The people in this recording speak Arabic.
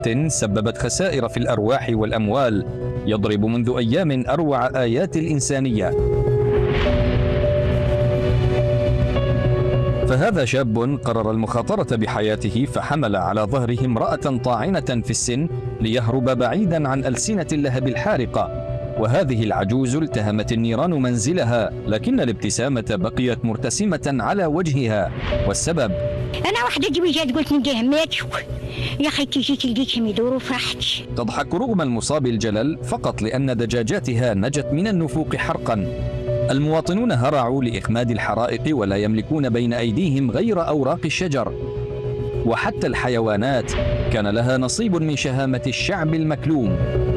سببت خسائر في الأرواح والأموال، يضرب منذ أيام أروع آيات الإنسانية. فهذا شاب قرر المخاطرة بحياته، فحمل على ظهره امرأة طاعنة في السن ليهرب بعيدا عن ألسنة اللهب الحارقة. وهذه العجوز التهمت النيران منزلها، لكن الابتسامة بقيت مرتسمة على وجهها. والسبب؟ أنا واحدة جات قلت نديه ماتك يا أخي تجي تلقيكهم يدوروا فرحتش. تضحك رغم المصاب الجلل فقط لأن دجاجاتها نجت من النفوق حرقا. المواطنون هرعوا لإخماد الحرائق ولا يملكون بين أيديهم غير أوراق الشجر. وحتى الحيوانات كان لها نصيب من شهامة الشعب المكلوم.